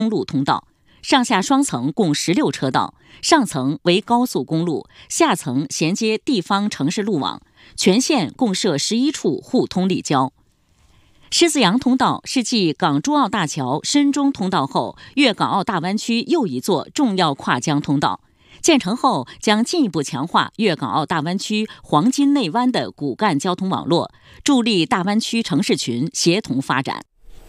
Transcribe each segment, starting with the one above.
公路通道，上下双层共16车道，上层为高速公路，下层衔接地方城市路网，全线共设11处互通立交。狮子洋通道是继港珠澳大桥深中通道后，粤港澳大湾区又一座重要跨江通道。建成后将进一步强化粤港澳大湾区黄金内湾的骨干交通网络，助力大湾区城市群协同发展。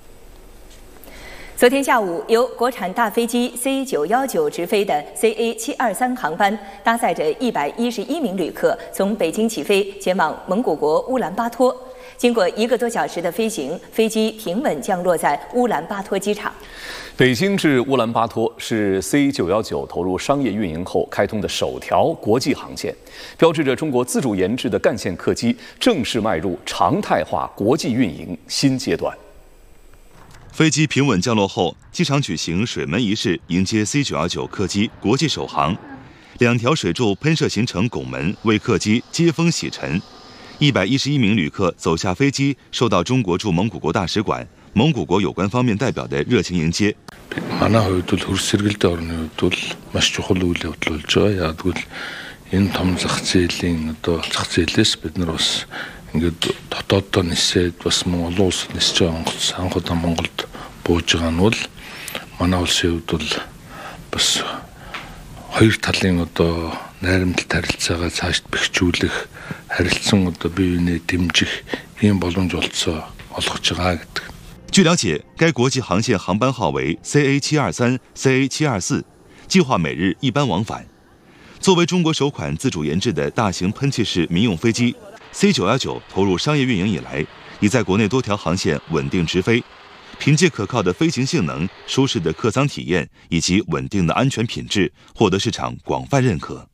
昨天下午，由国产大飞机 C919 直飞的 CA723 航班，搭载着111名旅客，从北京起飞，前往蒙古国乌兰巴托。经过1个多小时的飞行，飞机平稳降落在乌兰巴托机场。 北京至乌兰巴托是 C919 投入商业运营后开通的首条国际航线，标志着中国自主研制的干线客机正式迈入常态化国际运营新阶段。 飞机平稳降落后，机场举行水门仪式，迎接 C919 客机国际首航。2条水柱喷射形成拱门为客机接风洗尘。111名旅客走下飞机，受到中国驻蒙古国大使馆、蒙古国有关方面代表的热情迎接。 манай хувьд бол хөрс сэргэлтийн орны хувьд бол маш чухал үйл явдал болж байгаа. Яг тэгвэл энэ том зах зээлийн зах зээлээс бид нар бас ингээд дотооддоо нисээд бас олон улс нисэж байгаа анх удаа Монголд бууж байгаа нь бол манай улсын хувьд бол бас хоёр талын найрамдалт харилцаагаа цаашд бэхжүүлэх, харилцан бие биенээ дэмжих ийм боломж олгож байгаа гэдэг。 据了解，该国际航线航班号为 CA723、CA724， 计划每日一班往返。作为中国首款自主研制的大型喷气式民用飞机 ，C919 投入商业运营以来，已在国内多条航线稳定直飞。凭借可靠的飞行性能、舒适的客舱体验以及稳定的安全品质，获得市场广泛认可。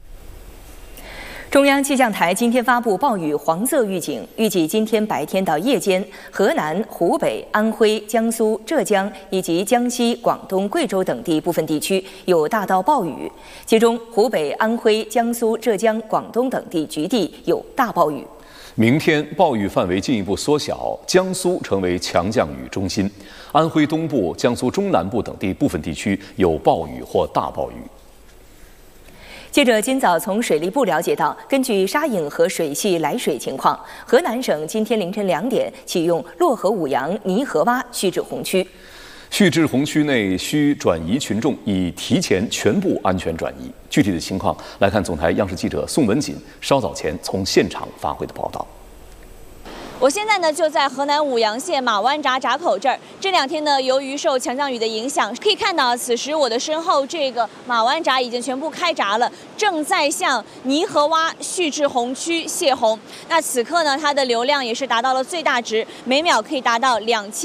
中央气象台今天发布暴雨黄色预警，预计今天白天到夜间，河南、湖北、安徽、江苏、浙江以及江西、广东、贵州等地部分地区有大到暴雨，其中湖北、安徽、江苏、浙江、广东等地局地有大暴雨。 明天暴雨范围进一步缩小，江苏成为强降雨中心，安徽东部、江苏中南部等地部分地区有暴雨或大暴雨。 记者今早从水利部了解到，根据沙颍河水系来水情况，河南省今天凌晨2点启用漯河五杨泥河洼蓄滞洪区。 蓄滞洪区内需转移群众已提前全部安全转移。具体的情况来看，总台央视记者宋文锦稍早前从现场发回的报道。 我现在呢就在河南舞阳县马湾闸闸口这儿。这2天呢，由于受强降雨的影响，可以看到此时我的身后这个马湾闸已经全部开闸了，正在向泥河洼蓄滞洪区泄洪。那此刻呢，它的流量也是达到了最大值，每秒可以达到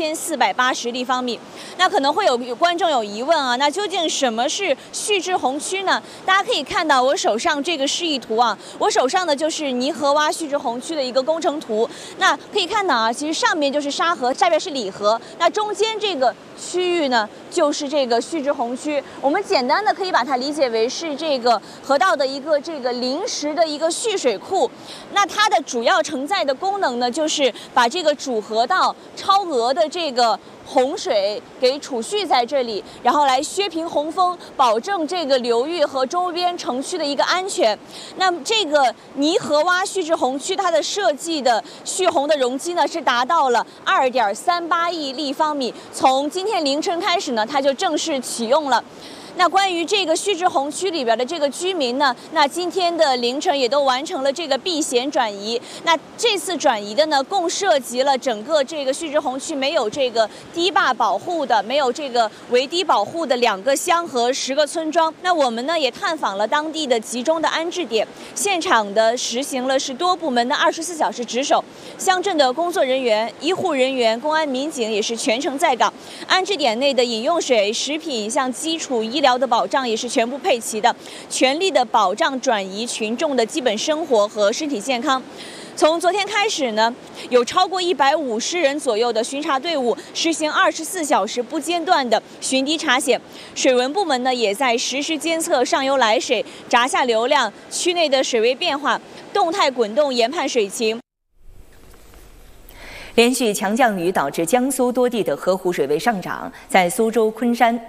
2480立方米。那可能会有观众有疑问啊，那究竟什么是蓄滞洪区呢？大家可以看到我手上这个示意图啊，我手上的就是泥河洼蓄滞洪区的一个工程图。那可以看到啊，其实上面就是沙河，下边是里河，那中间这个区域呢，就是这个蓄滞洪区。我们简单的可以把它理解为是这个河道的一个临时的一个蓄水库。那它的主要承载的功能呢，就是把这个主河道超额的这个洪水给储蓄在这里，然后来削平洪峰，保证这个流域和周边城区的一个安全。那么这个泥河洼蓄滞洪区，它的设计的蓄洪的容积呢是达到了2.38亿立方米。从今天凌晨开始呢，它就正式启用了。那关于这个蓄滞洪区里边的这个居民呢，那今天的凌晨也都完成了这个避险转移。那这次转移的呢，共涉及了整个这个蓄滞洪区没有这个堤坝保护的、没有这个围堤保护的2个乡和10个村庄。那我们呢也探访了当地的集中的安置点，现场的实行了是多部门的24小时值守，乡镇的工作人员、医护人员、公安民警也是全程在岗。安置点内的饮用水、食品、像基础医疗的保障也是全部配齐的，全力的保障转移群众的基本生活和身体健康。从昨天开始呢，有超过150人左右的巡查队伍实行24小时不间断的巡堤查险。水文部门呢也在实时监测上游来水、闸下流量、区内的水位变化，动态滚动研判水情。 连续强降雨导致江苏多地的河湖水位上涨，在苏州、昆山